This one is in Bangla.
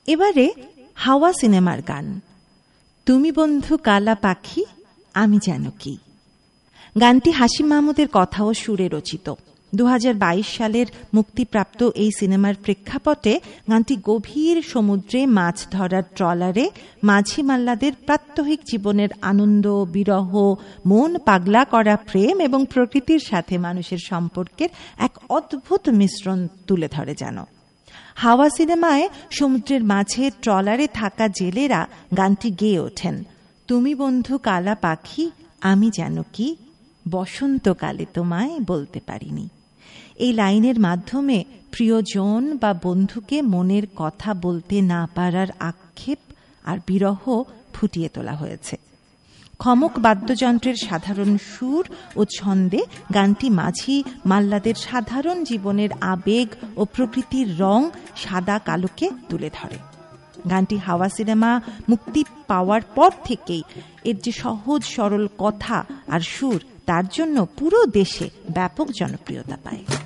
এবারে হাওয়া সিনেমার গান, তুমি বন্ধু কালা পাখি আমি যেন কি। গানটি হাশিম মাহমুদের কথা ও সুরে রচিত। 2022 সালের মুক্তিপ্রাপ্ত এই সিনেমার প্রেক্ষাপটে গানটি গভীর সমুদ্রে মাছ ধরার ট্রলারে মাঝি মাল্লাদের প্রাত্যহিক জীবনের আনন্দ, বিরহ, মন পাগলা করা প্রেম এবং প্রকৃতির সাথে মানুষের সম্পর্কের এক অদ্ভুত মিশ্রণ তুলে ধরে যেন। হাওয়া সিনেমায় সমুদ্রের মাঝে ট্রলারে থাকা জেলেরা গানটি গেয়ে ওঠেন, তুমি বন্ধু কালা পাখি আমি যেন কি, বসন্তকালে তোমায় বলতে পারিনি। এই লাইনের মাধ্যমে প্রিয়জন বা বন্ধুকে মনের কথা বলতে না পারার আক্ষেপ আর বিরহ ফুটিয়ে তোলা হয়েছে। খমক বাদ্যযন্ত্রের সাধারণ সুর ও ছন্দে গানটি মাঝি মাল্লাদের সাধারণ জীবনের আবেগ ও প্রকৃতির রং সাদা কালোকে তুলে ধরে। গানটি হাওয়া সিনেমা মুক্তি পাওয়ার পর থেকেই এর যে সহজ সরল কথা আর সুর, তার জন্য পুরো দেশে ব্যাপক জনপ্রিয়তা পায়।